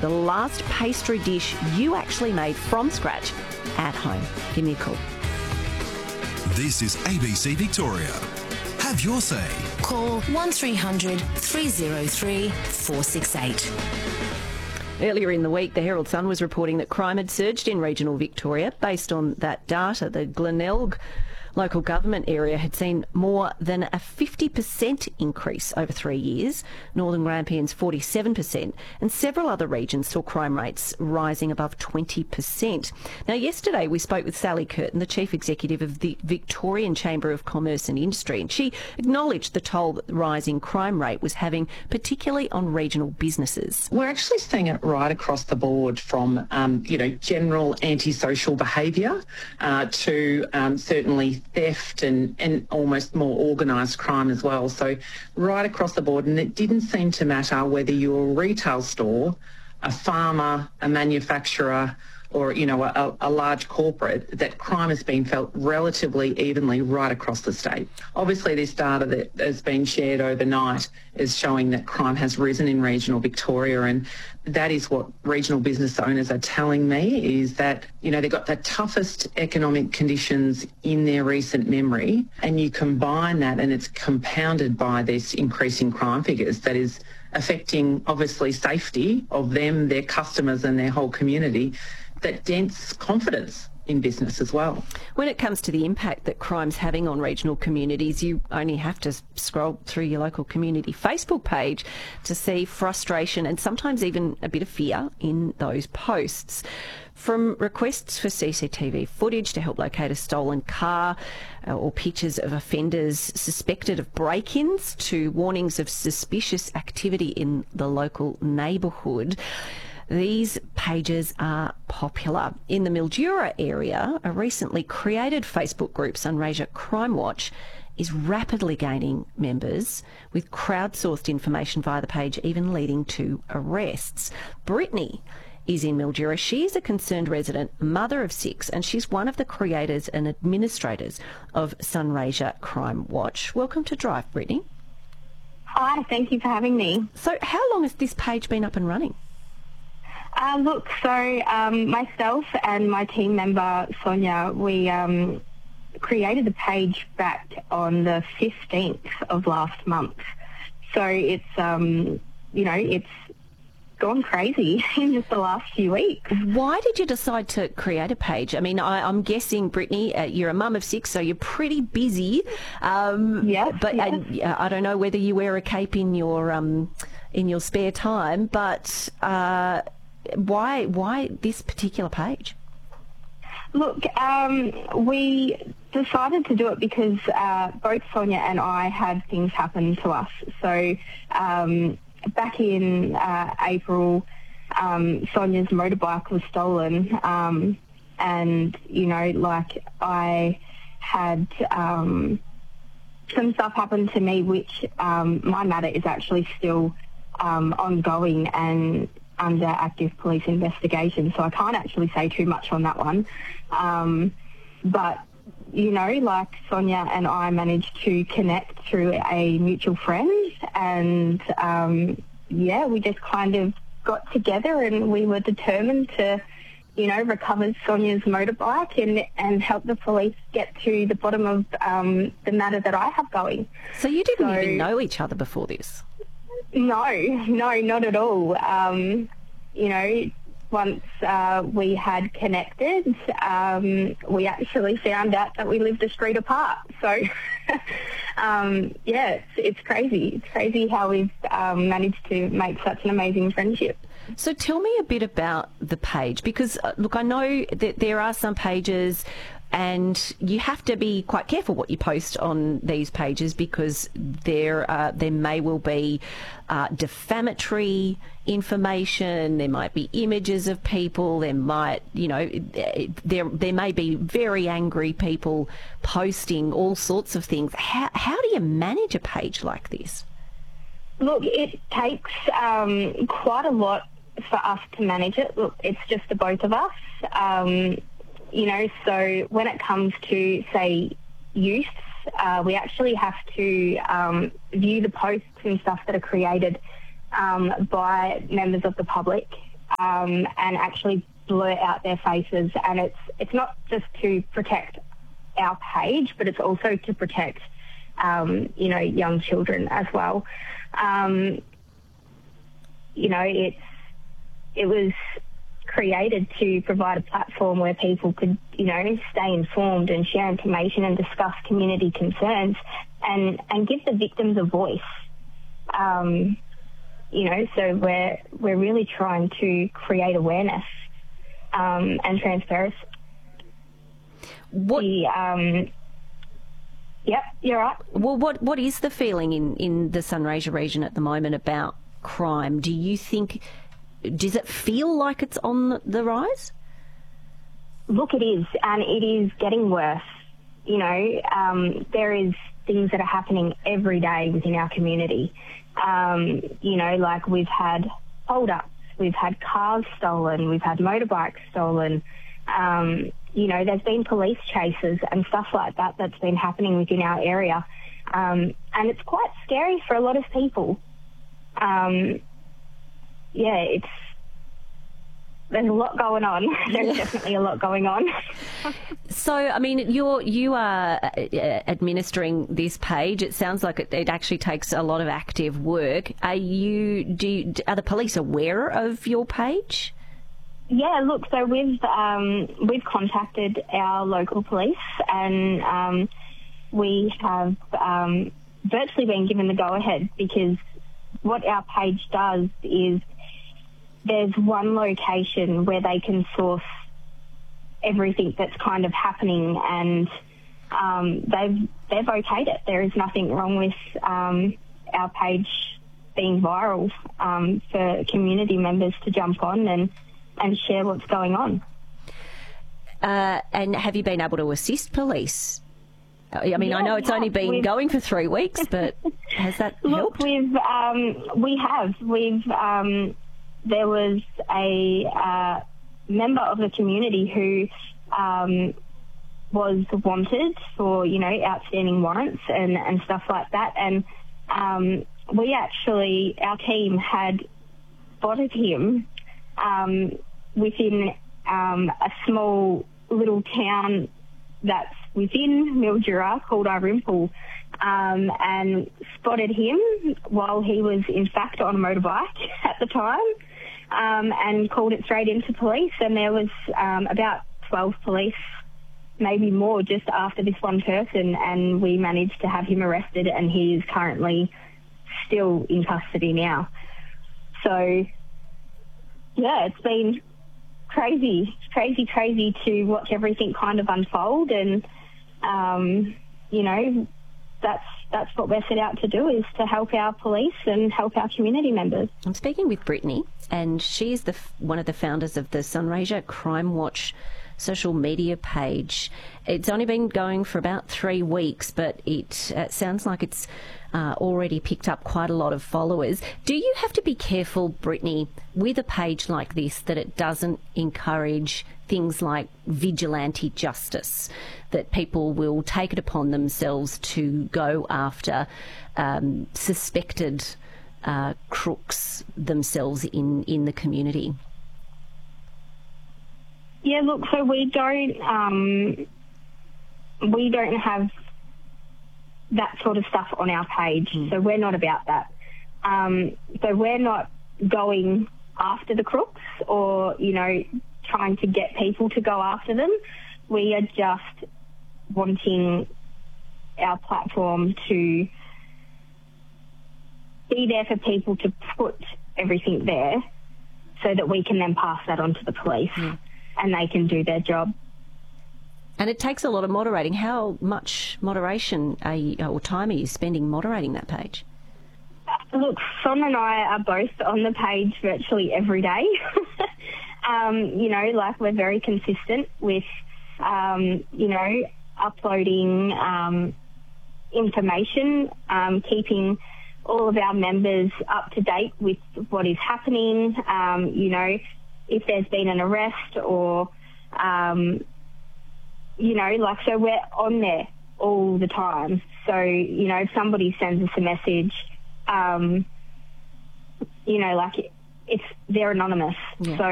the last pastry dish you actually made from scratch at home. Give me a call. This is ABC Victoria. Have your say. Call 1300 303 468. Earlier in the week, the Herald Sun was reporting that crime had surged in regional Victoria. Based on that data, the Glenelg local government area had seen more than a 50% increase over 3 years, Northern Grampians 47%, and several other regions saw crime rates rising above 20%. Now, yesterday we spoke with Sally Curtin, the Chief Executive of the Victorian Chamber of Commerce and Industry, and she acknowledged the toll that the rising crime rate was having, particularly on regional businesses. We're actually seeing it right across the board from, general antisocial behaviour to certainly theft and almost more organised crime as well. So right across the board, and it didn't seem to matter whether you're a retail store, a farmer, a manufacturer, or, a large corporate, that crime has been felt relatively evenly right across the state. Obviously, this data that has been shared overnight is showing that crime has risen in regional Victoria, and that is what regional business owners are telling me, is that, they've got the toughest economic conditions in their recent memory, and you combine that and it's compounded by this increasing crime figures that is affecting, obviously, safety of them, their customers and their whole community, that dents confidence in business as well. When it comes to the impact that crime's having on regional communities, you only have to scroll through your local community Facebook page to see frustration and sometimes even a bit of fear in those posts. From requests for CCTV footage to help locate a stolen car or pictures of offenders suspected of break-ins to warnings of suspicious activity in the local neighbourhood, these pages are popular. In the Mildura area, a recently created Facebook group, Sunraysia Crime Watch, is rapidly gaining members, with crowdsourced information via the page even leading to arrests. Brittany is in Mildura. She is a concerned resident, mother of 6, and she's one of the creators and administrators of Sunraysia Crime Watch. Welcome to Drive, Brittany. Hi, thank you for having me. So how long has this page been up and running? Myself and my team member, Sonia, we created the page back on the 15th of last month. So it's, it's gone crazy in just the last few weeks. Why did you decide to create a page? I mean, I'm guessing, Brittany, you're a mum of 6, so you're pretty busy. Yes. I don't know whether you wear a cape in your spare time, but why this particular page? Look, we decided to do it because both Sonia and I had things happen to us. So back in April, Sonia's motorbike was stolen, and, I had some stuff happen to me, which my matter is actually still ongoing and under active police investigation, so I can't actually say too much on that one. But, Sonia and I managed to connect through a mutual friend, and, we just kind of got together and we were determined to, recover Sonia's motorbike and help the police get to the bottom of the matter that I have going. So you didn't even know each other before this? No, not at all. Once we had connected, we actually found out that we lived a street apart. So, it's crazy. It's crazy how we've managed to make such an amazing friendship. So tell me a bit about the page, because, look, I know that there are some pages and you have to be quite careful what you post on these pages, because there may well be defamatory information, there might be images of people, there might, there may be very angry people posting all sorts of things. How do you manage a page like this? Look, it takes quite a lot for us to manage it. Look, it's just the both of us. So when it comes to, say, youths, we actually have to view the posts and stuff that are created by members of the public. and actually blur out their faces. And it's not just to protect our page, but it's also to protect, young children as well. It was created to provide a platform where people could, stay informed and share information and discuss community concerns and give the victims a voice. So we're really trying to create awareness and transparency. Yep, you're right. Well, what is the feeling in the Sunraysia region at the moment about crime? Does it feel like it's on the rise? Look, it is, and it is getting worse. There is things that are happening every day within our community. Like we've had hold-ups, we've had cars stolen, we've had motorbikes stolen. There's been police chases and stuff like that that's been happening within our area. And it's quite scary for a lot of people. There's a lot going on. There's definitely a lot going on. So, I mean, you are administering this page. It sounds like it actually takes a lot of active work. Are the police aware of your page? Yeah, look, so we've contacted our local police, and we have virtually been given the go-ahead, because what our page does is there's one location where they can source everything that's kind of happening, and they've okayed it. There is nothing wrong with our page being viral for community members to jump on and share what's going on. And have you been able to assist police? I mean, Yeah, I know it's only been going for 3 weeks, but has that helped? Look, there was a member of the community who was wanted for, outstanding warrants and stuff like that. And our team had spotted him within a small little town that's within Mildura called Irimple, and spotted him while he was in fact on a motorbike at the time, and called it straight into police. And there was about 12 police, maybe more, just after this one person, and we managed to have him arrested, and he is currently still in custody now. So, yeah, it's been crazy to watch everything kind of unfold, and that's what we're set out to do, is to help our police and help our community members. I'm speaking with Brittany, and she is one of the founders of the Sunraysia Crime Watch social media page. It's only been going for about 3 weeks, but it sounds like it's already picked up quite a lot of followers. Do you have to be careful, Brittany, with a page like this, that it doesn't encourage things like vigilante justice, that people will take it upon themselves to go after suspected crooks themselves in the community? Yeah, look, so we don't have that sort of stuff on our page, so we're not about that. So we're not going after the crooks or, trying to get people to go after them. We are just wanting our platform to be there for people to put everything there so that we can then pass that on to the police and they can do their job. And it takes a lot of moderating. How much moderation or time are you spending moderating that page? Look, Son and I are both on the page virtually every day. We're very consistent with, uploading information, keeping all of our members up to date with what is happening, if there's been an arrest or, so we're on there all the time. So, if somebody sends us a message, they're anonymous. Yeah. So